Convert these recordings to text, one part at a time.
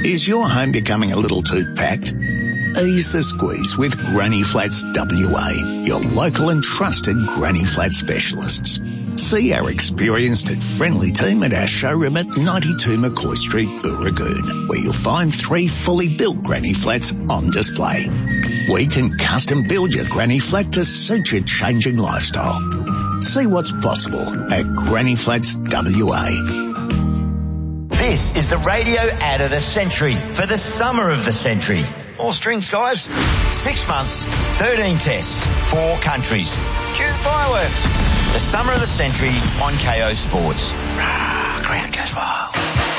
Is your home becoming a little too packed? Ease the squeeze with Granny Flats WA, your local and trusted Granny Flat specialists. See our experienced and friendly team at our showroom at 92 McCoy Street, Booragoon, where you'll find 3 fully built Granny Flats on display. We can custom build your Granny Flat to suit your changing lifestyle. See what's possible at Granny Flats WA. This is the radio ad of the century for the summer of the century. All strings, guys. 6 months, 13 tests, 4 countries. Cue the fireworks. The summer of the century on KO Sports. Rah, ground goes wild.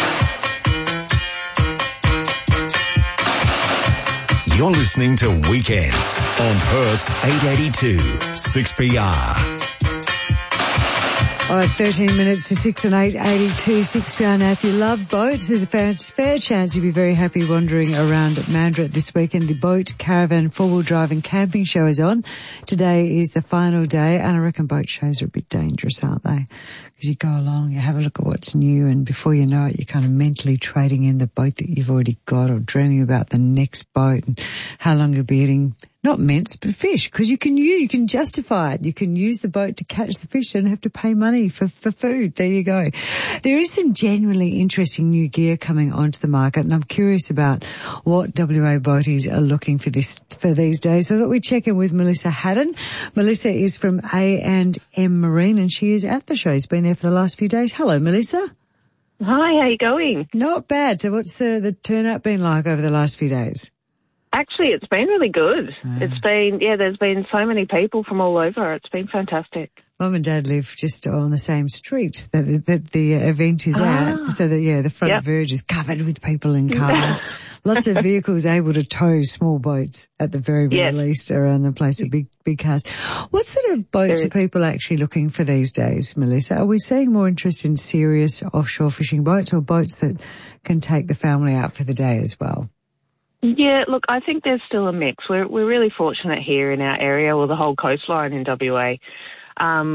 You're listening to Weekends on Perth's 882 6PR. All right, 13 minutes to 6 and 882 6PR. Now, if you love boats, there's a fair chance you'll be very happy wandering around at Mandurah this weekend. The boat, caravan, four-wheel drive and camping show is on. Today is the final day, and I reckon boat shows are a bit dangerous, aren't they? Because you go along, you have a look at what's new, and before you know it, you're kind of mentally trading in the boat that you've already got or dreaming about the next boat and how long you'll be eating. Not mince, but fish, because you can justify it. You can use the boat to catch the fish and have to pay money for food. There you go. There is some genuinely interesting new gear coming onto the market, and I'm curious about what WA boaties are looking for these days. So I thought we'd check in with Melissa Haddon. Melissa is from A&M Marine, and she is at the show. She's been there for the last few days. Hello, Melissa. Hi, how you going? Not bad. So what's the turnout been like over the last few days? Actually, it's been really good. It's been, there's been so many people from all over. It's been fantastic. Mum and Dad live just on the same street that the event is at. So that, the front verge is covered with people in cars. Lots of vehicles able to tow small boats at the very least around the place with big cars. What sort of boats are people actually looking for these days, Melissa? Are we seeing more interest in serious offshore fishing boats or boats that can take the family out for the day as well? Yeah, look, I think there's still a mix. We're really fortunate here in our area, or the whole coastline in WA.